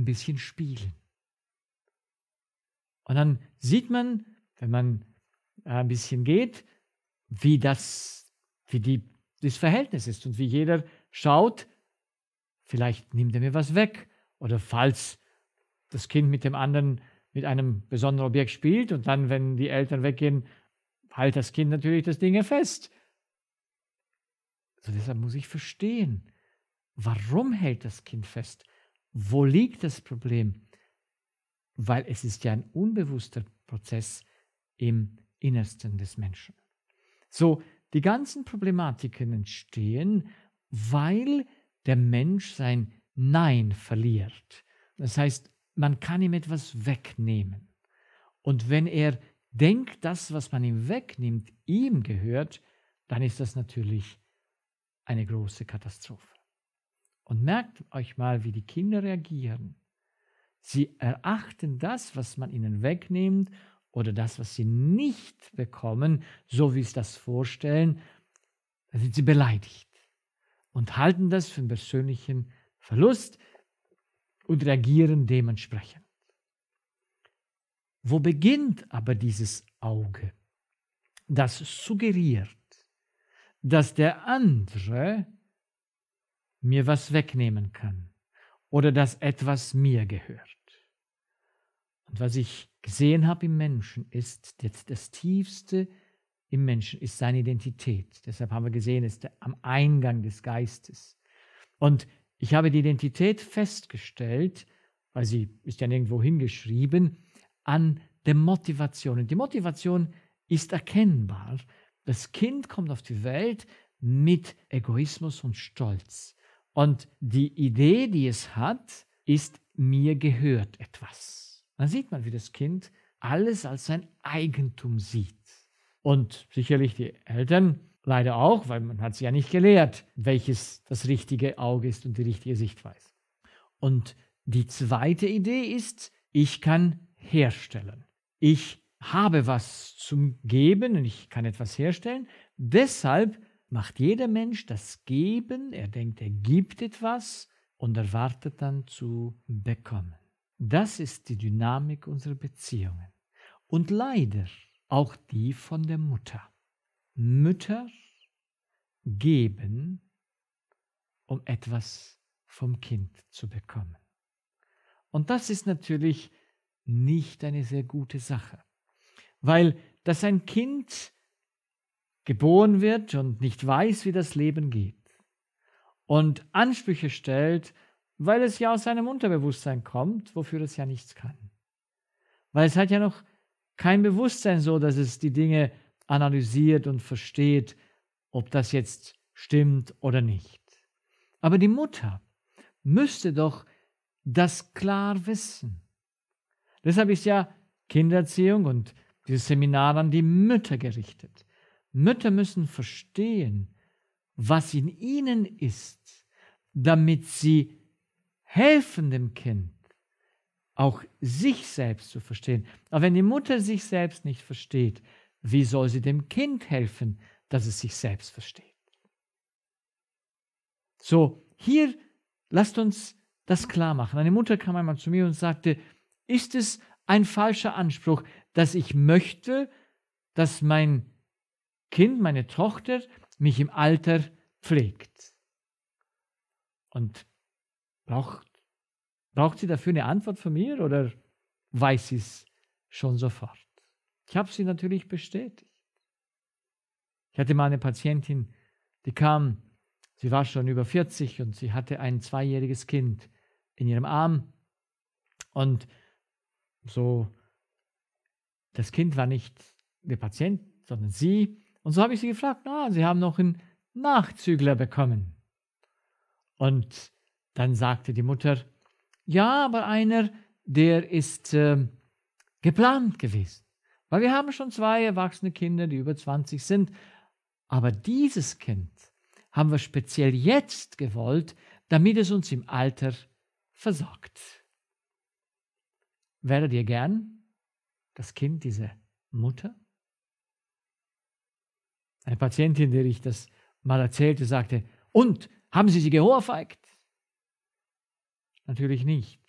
bisschen spielen. Und dann sieht man, wenn man ein bisschen geht, wie das Verhältnis ist und wie jeder schaut, vielleicht nimmt er mir was weg. Oder falls das Kind mit dem anderen mit einem besonderen Objekt spielt und dann, wenn die Eltern weggehen, hält das Kind natürlich das Ding fest. Also deshalb muss ich verstehen, warum hält das Kind fest? Wo liegt das Problem? Weil es ist ja ein unbewusster Prozess im Innersten des Menschen. So, die ganzen Problematiken entstehen, weil der Mensch sein Nein verliert. Das heißt, man kann ihm etwas wegnehmen. Und wenn er denkt, das, was man ihm wegnimmt, ihm gehört, dann ist das natürlich eine große Katastrophe. Und merkt euch mal, wie die Kinder reagieren. Sie erachten das, was man ihnen wegnimmt oder das, was sie nicht bekommen, so wie sie das vorstellen, dann sind sie beleidigt und halten das für einen persönlichen Verlust und reagieren dementsprechend. Wo beginnt aber dieses Auge, das suggeriert, dass der andere mir was wegnehmen kann oder dass etwas mir gehört? Und was ich gesehen habe im Menschen ist, das Tiefste im Menschen ist seine Identität. Deshalb haben wir gesehen, es ist am Eingang des Geistes. Und ich habe die Identität festgestellt, weil sie ist ja nirgendwo hingeschrieben, an der Motivation. Und die Motivation ist erkennbar. Das Kind kommt auf die Welt mit Egoismus und Stolz. Und die Idee, die es hat, ist, mir gehört etwas. Dann sieht man, wie das Kind alles als sein Eigentum sieht. Und sicherlich die Eltern leider auch, weil man hat sie ja nicht gelehrt, welches das richtige Auge ist und die richtige Sichtweise. Und die zweite Idee ist, ich kann herstellen. Ich habe was zum Geben und ich kann etwas herstellen. Deshalb macht jeder Mensch das Geben. Er denkt, er gibt etwas und erwartet dann zu bekommen. Das ist die Dynamik unserer Beziehungen. Und leider auch die von der Mutter. Mütter geben, um etwas vom Kind zu bekommen. Und das ist natürlich nicht eine sehr gute Sache, weil dass ein Kind geboren wird und nicht weiß, wie das Leben geht und Ansprüche stellt, weil es ja aus seinem Unterbewusstsein kommt, wofür es ja nichts kann. Weil es hat ja noch kein Bewusstsein so, dass es die Dinge analysiert und versteht, ob das jetzt stimmt oder nicht. Aber die Mutter müsste doch das klar wissen. Deshalb ist ja Kindererziehung und dieses Seminar an die Mütter gerichtet. Mütter müssen verstehen, was in ihnen ist, damit sie helfen dem Kind, auch sich selbst zu verstehen. Aber wenn die Mutter sich selbst nicht versteht, wie soll sie dem Kind helfen, dass es sich selbst versteht? So, hier lasst uns das klar machen. Eine Mutter kam einmal zu mir und sagte, ist es ein falscher Anspruch, dass ich möchte, dass mein Kind, meine Tochter, mich im Alter pflegt? Und braucht sie dafür eine Antwort von mir oder weiß sie es schon sofort? Ich habe sie natürlich bestätigt. Ich hatte mal eine Patientin, die kam, sie war schon über 40 und sie hatte ein 2-jähriges Kind in ihrem Arm. Und so, das Kind war nicht der Patient, sondern sie. Und so habe ich sie gefragt, sie haben noch einen Nachzügler bekommen. Und dann sagte die Mutter, ja, aber einer, der ist geplant gewesen. Weil wir haben schon 2 erwachsene Kinder, die über 20 sind. Aber dieses Kind haben wir speziell jetzt gewollt, damit es uns im Alter versorgt. Wäret ihr gern das Kind dieser Mutter? Eine Patientin, der ich das mal erzählte, sagte, und, haben Sie sie geohrfeigt? Natürlich nicht.